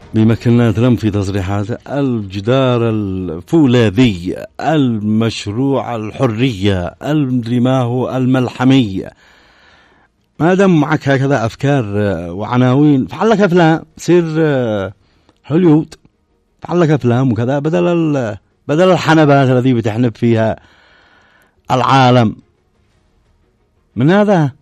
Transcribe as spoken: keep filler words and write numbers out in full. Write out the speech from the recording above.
بيمكننا ترم في تصريحاته الجدار الفولاذي، المشروع الحرية، المدري ما هو الملحمية. ما دام معك هكذا أفكار وعناوين فعلك أفلام، سير هوليوود فعلك أفلام وكذا، بدل بدل الحنبات الذي بتحنب فيها العالم. من هذا